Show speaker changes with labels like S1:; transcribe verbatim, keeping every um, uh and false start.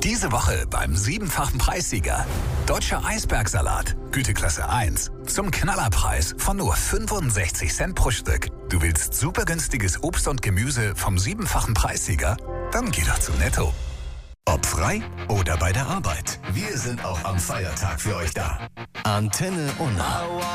S1: Diese Woche beim siebenfachen Preissieger. Deutscher Eisbergsalat, Güteklasse eins. Zum Knallerpreis von nur fünfundsechzig Cent pro Stück. Du willst super günstiges Obst und Gemüse vom siebenfachen Preissieger? Dann geh doch zu Netto.
S2: Ob frei oder bei der Arbeit, wir sind auch am Feiertag für euch da. Antenne Unna.